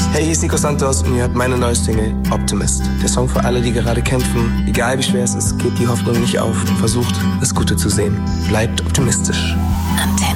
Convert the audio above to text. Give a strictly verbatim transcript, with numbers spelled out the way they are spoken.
Hey, hier ist Nico Santos und ihr hört meine neue Single Optimist. Der Song für alle, die gerade kämpfen. Egal wie schwer es ist, gebt die Hoffnung nicht auf und versucht, das Gute zu sehen. Bleibt optimistisch. Antenne.